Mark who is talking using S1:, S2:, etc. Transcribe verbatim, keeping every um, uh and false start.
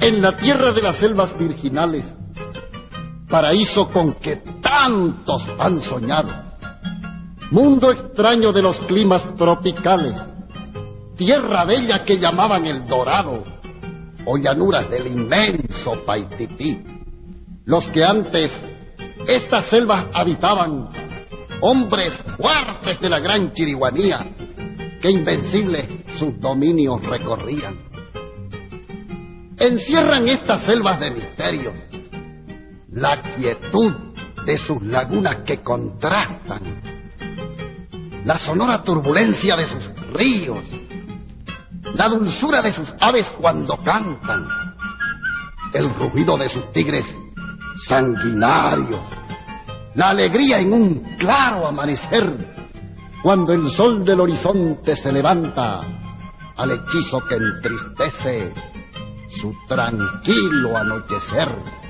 S1: en la tierra de las selvas virginales, paraíso con que tantos han soñado, mundo extraño de los climas tropicales, tierra bella que llamaban el Dorado, o llanuras del inmenso Paitití. Los que antes estas selvas habitaban, hombres fuertes de la gran Chiriguanía, que invencibles sus dominios recorrían. Encierran estas selvas de misterio la quietud de sus lagunas que contrastan, la sonora turbulencia de sus ríos, la dulzura de sus aves cuando cantan, el rugido de sus tigres sanguinarios, la alegría en un claro amanecer, cuando el sol del horizonte se levanta al hechizo que entristece su tranquilo anochecer.